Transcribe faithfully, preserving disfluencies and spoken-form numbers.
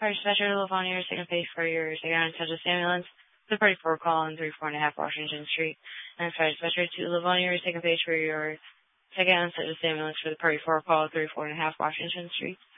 Fire dispatcher to Livonia, second base for your second untouched ambulance. The party four call on three four and a half Washington Street. And fire dispatcher to Livonia, second base for your second untouched ambulance for the party four call three four and a half Washington Street.